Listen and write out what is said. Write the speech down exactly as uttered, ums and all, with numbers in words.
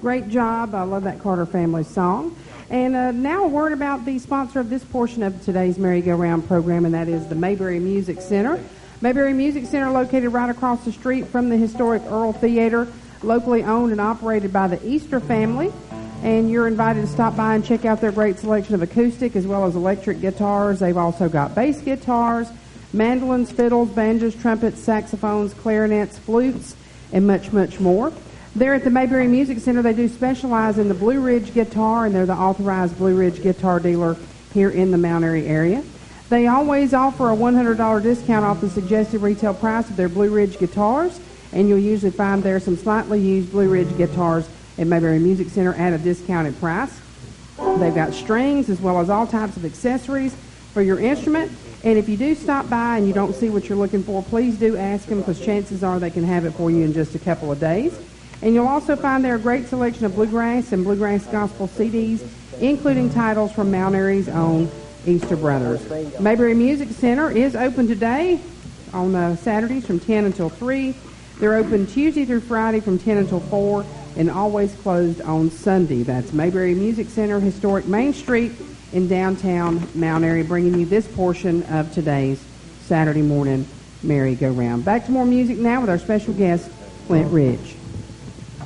Great job. I love that Carter Family song. And uh, now a word about the sponsor of this portion of today's merry-go-round program, and that is the Mayberry Music Center. Mayberry Music Center, located right across the street from the historic Earl Theater, locally owned and operated by the Easter family. And you're invited to stop by and check out their great selection of acoustic as well as electric guitars. They've also got bass guitars, mandolins, fiddles, banjos, trumpets, saxophones, clarinets, flutes, and much, much more. There at the Mayberry Music Center, they do specialize in the Blue Ridge guitar, and they're the authorized Blue Ridge guitar dealer here in the Mount Airy area. They always offer a one hundred dollars discount off the suggested retail price of their Blue Ridge guitars, and you'll usually find there some slightly used Blue Ridge guitars at Mayberry Music Center at a discounted price. They've got strings as well as all types of accessories for your instrument. And if you do stop by and you don't see what you're looking for, please do ask them, because chances are they can have it for you in just a couple of days. And you'll also find there a great selection of bluegrass and bluegrass gospel C Ds, including titles from Mount Airy's own Easter Brothers. Mayberry Music Center is open today on uh, Saturdays from ten until three. They're open Tuesday through Friday from ten until four, and always closed on Sunday. That's Mayberry Music Center, historic Main Street in downtown Mount Airy, bringing you this portion of today's Saturday morning merry-go-round. Back to more music now with our special guest, Flint Ridge.